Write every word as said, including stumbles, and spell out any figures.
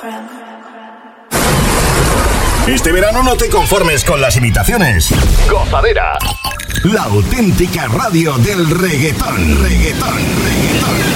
Este verano no te conformes con las imitaciones. Gozadera. La auténtica radio del reggaetón. Reggaetón, reggaetón.